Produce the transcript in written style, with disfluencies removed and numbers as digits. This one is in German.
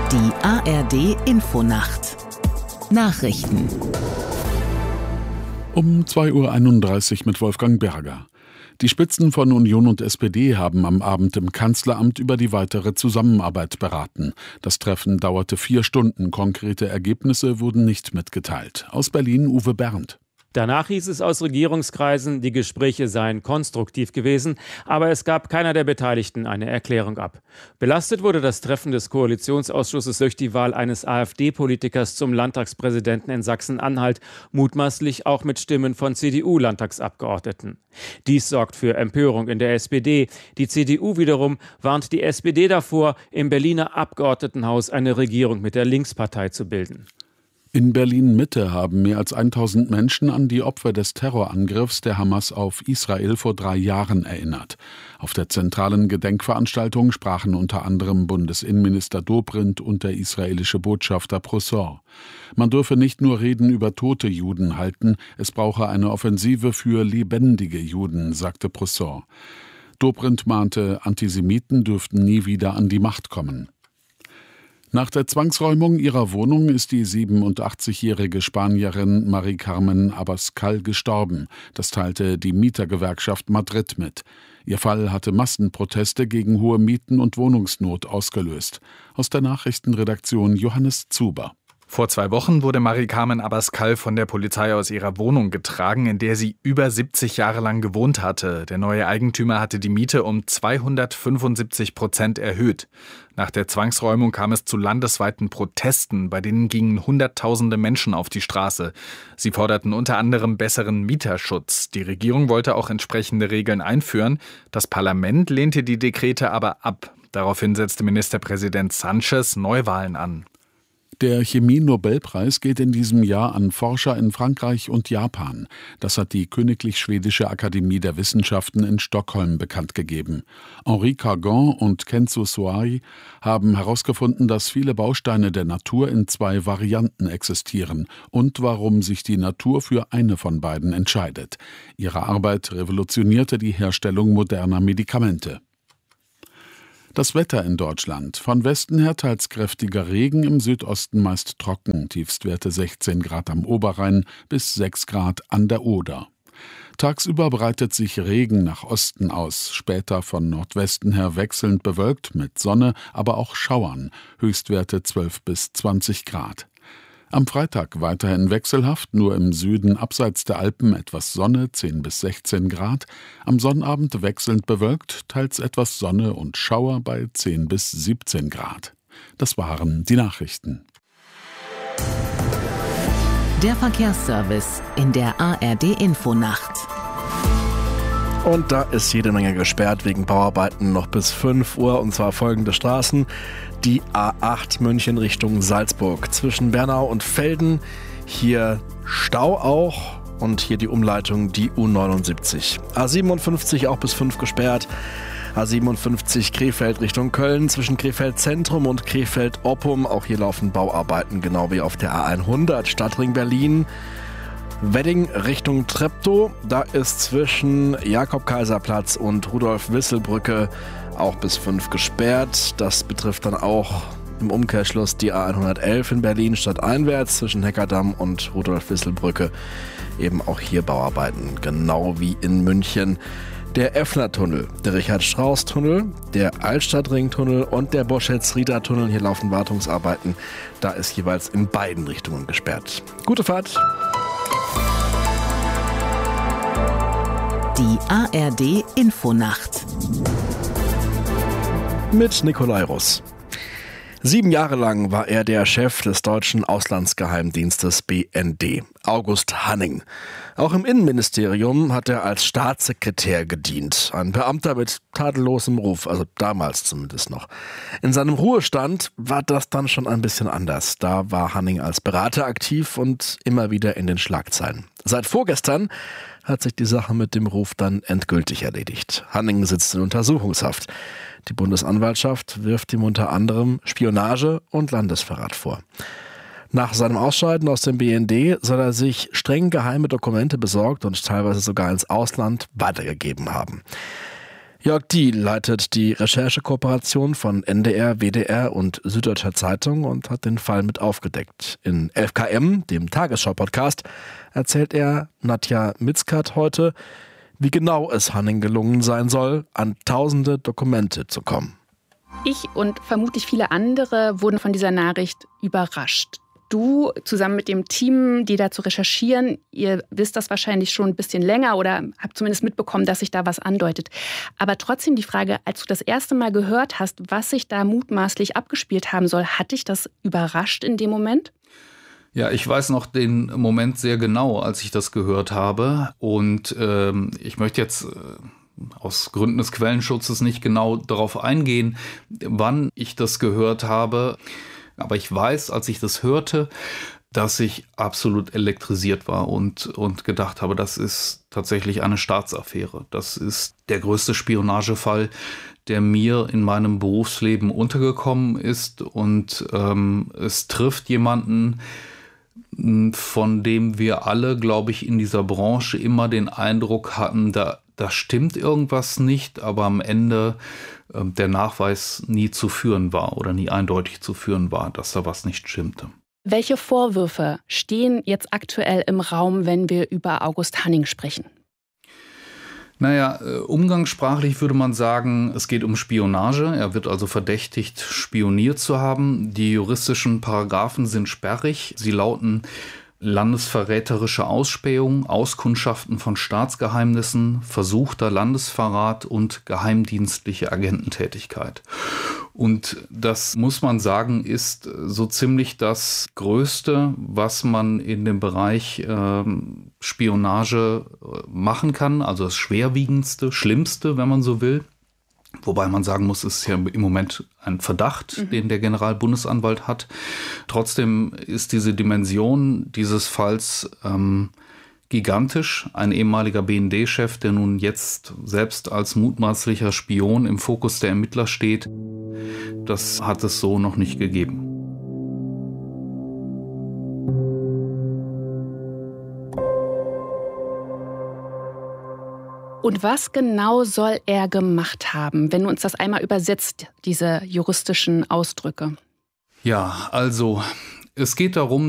Die ARD Infonacht Nachrichten Um 2:31 Uhr mit Wolfgang Berger. Die Spitzen von Union und SPD haben am Abend im Kanzleramt über die weitere Zusammenarbeit beraten. Das Treffen dauerte 4 Stunden. Konkrete Ergebnisse wurden nicht mitgeteilt. Aus Berlin Uwe Bernd. Danach hieß es aus Regierungskreisen, die Gespräche seien konstruktiv gewesen, aber es gab keiner der Beteiligten eine Erklärung ab. Belastet wurde das Treffen des Koalitionsausschusses durch die Wahl eines AfD-Politikers zum Landtagspräsidenten in Sachsen-Anhalt, mutmaßlich auch mit Stimmen von CDU-Landtagsabgeordneten. Dies sorgt für Empörung in der SPD. Die CDU wiederum warnt die SPD davor, im Berliner Abgeordnetenhaus eine Regierung mit der Linkspartei zu bilden. In Berlin-Mitte haben mehr als 1000 Menschen an die Opfer des Terrorangriffs der Hamas auf Israel vor 3 Jahren erinnert. Auf der zentralen Gedenkveranstaltung sprachen unter anderem Bundesinnenminister Dobrindt und der israelische Botschafter Broussard. Man dürfe nicht nur Reden über tote Juden halten, es brauche eine Offensive für lebendige Juden, sagte Broussard. Dobrindt mahnte, Antisemiten dürften nie wieder an die Macht kommen. Nach der Zwangsräumung ihrer Wohnung ist die 87-jährige Spanierin Mari Carmen Abascal gestorben. Das teilte die Mietergewerkschaft Madrid mit. Ihr Fall hatte Massenproteste gegen hohe Mieten und Wohnungsnot ausgelöst. Aus der Nachrichtenredaktion Johannes Zuber. Vor 2 Wochen wurde Mari Carmen Abascal von der Polizei aus ihrer Wohnung getragen, in der sie über 70 Jahre lang gewohnt hatte. Der neue Eigentümer hatte die Miete um 275% erhöht. Nach der Zwangsräumung kam es zu landesweiten Protesten, bei denen gingen Hunderttausende Menschen auf die Straße. Sie forderten unter anderem besseren Mieterschutz. Die Regierung wollte auch entsprechende Regeln einführen. Das Parlament lehnte die Dekrete aber ab. Daraufhin setzte Ministerpräsident Sánchez Neuwahlen an. Der Chemie-Nobelpreis geht in diesem Jahr an Forscher in Frankreich und Japan. Das hat die Königlich Schwedische Akademie der Wissenschaften in Stockholm bekannt gegeben. Henri Cargan und Kenzo Soai haben herausgefunden, dass viele Bausteine der Natur in 2 Varianten existieren und warum sich die Natur für eine von beiden entscheidet. Ihre Arbeit revolutionierte die Herstellung moderner Medikamente. Das Wetter in Deutschland. Von Westen her teils kräftiger Regen, im Südosten meist trocken. Tiefstwerte 16 Grad am Oberrhein bis 6 Grad an der Oder. Tagsüber breitet sich Regen nach Osten aus, später von Nordwesten her wechselnd bewölkt mit Sonne, aber auch Schauern. Höchstwerte 12 bis 20 Grad. Am Freitag weiterhin wechselhaft, nur im Süden abseits der Alpen etwas Sonne, 10 bis 16 Grad. Am Sonnabend wechselnd bewölkt, teils etwas Sonne und Schauer bei 10 bis 17 Grad. Das waren die Nachrichten. Der Verkehrsservice in der ARD Infonacht. Und da ist jede Menge gesperrt wegen Bauarbeiten noch bis 5 Uhr, und zwar folgende Straßen. Die A8 München Richtung Salzburg zwischen Bernau und Velden. Hier Stau auch und hier die Umleitung die U79. A57 auch bis 5 gesperrt. A57 Krefeld Richtung Köln zwischen Krefeld Zentrum und Krefeld Oppum. Auch hier laufen Bauarbeiten, genau wie auf der A100 Stadtring Berlin. Wedding Richtung Treptow, da ist zwischen Jakob-Kaiser-Platz und Rudolf-Wissel-Brücke auch bis 5 gesperrt. Das betrifft dann auch im Umkehrschluss die A111 in Berlin stadteinwärts zwischen Heckerdamm und Rudolf-Wissel-Brücke. Eben auch hier Bauarbeiten, genau wie in München. Der Effner-Tunnel, der Richard-Strauss-Tunnel, der Altstadtring-Tunnel und der Boschetz-Rieder-Tunnel. Hier laufen Wartungsarbeiten. Da ist jeweils in beiden Richtungen gesperrt. Gute Fahrt! Die ARD Infonacht mit Nikolai Russ. 7 Jahre lang war er der Chef des deutschen Auslandsgeheimdienstes BND, August Hanning. Auch im Innenministerium hat er als Staatssekretär gedient. Ein Beamter mit tadellosem Ruf, also damals zumindest noch. In seinem Ruhestand war das dann schon ein bisschen anders. Da war Hanning als Berater aktiv und immer wieder in den Schlagzeilen. Seit vorgestern hat sich die Sache mit dem Ruf dann endgültig erledigt. Hanning sitzt in Untersuchungshaft. Die Bundesanwaltschaft wirft ihm unter anderem Spionage und Landesverrat vor. Nach seinem Ausscheiden aus dem BND soll er sich streng geheime Dokumente besorgt und teilweise sogar ins Ausland weitergegeben haben. Jörg Diehl leitet die Recherchekooperation von NDR, WDR und Süddeutscher Zeitung und hat den Fall mit aufgedeckt. In 11KM, dem Tagesschau-Podcast, erzählt er Nadja Mitzkat heute, wie genau es Hanning gelungen sein soll, an tausende Dokumente zu kommen. Ich und vermutlich viele andere wurden von dieser Nachricht überrascht. Du zusammen mit dem Team, die dazu recherchieren, ihr wisst das wahrscheinlich schon ein bisschen länger oder habt zumindest mitbekommen, dass sich da was andeutet. Aber trotzdem die Frage, als du das erste Mal gehört hast, was sich da mutmaßlich abgespielt haben soll, hat dich das überrascht in dem Moment? Ja, ich weiß noch den Moment sehr genau, als ich das gehört habe. Und ich möchte jetzt aus Gründen des Quellenschutzes nicht genau darauf eingehen, wann ich das gehört habe. Aber ich weiß, als ich das hörte, dass ich absolut elektrisiert war und gedacht habe, das ist tatsächlich eine Staatsaffäre. Das ist der größte Spionagefall, der mir in meinem Berufsleben untergekommen ist. Und es trifft jemanden, von dem wir alle, glaube ich, in dieser Branche immer den Eindruck hatten, da stimmt irgendwas nicht, aber am Ende der Nachweis nie zu führen war oder nie eindeutig zu führen war, dass da was nicht stimmte. Welche Vorwürfe stehen jetzt aktuell im Raum, wenn wir über August Hanning sprechen? Naja, umgangssprachlich würde man sagen, es geht um Spionage. Er wird also verdächtigt, spioniert zu haben. Die juristischen Paragraphen sind sperrig. Sie lauten: landesverräterische Ausspähung, Auskundschaften von Staatsgeheimnissen, versuchter Landesverrat und geheimdienstliche Agententätigkeit. Und das, muss man sagen, ist so ziemlich das Größte, was man in dem Bereich Spionage machen kann, also das schwerwiegendste, schlimmste, wenn man so will. Wobei man sagen muss, es ist ja im Moment ein Verdacht, den der Generalbundesanwalt hat. Trotzdem ist diese Dimension dieses Falls gigantisch. Ein ehemaliger BND-Chef, der nun jetzt selbst als mutmaßlicher Spion im Fokus der Ermittler steht, das hat es so noch nicht gegeben. Und was genau soll er gemacht haben, wenn du uns das einmal übersetzt, diese juristischen Ausdrücke? Ja, also es geht darum,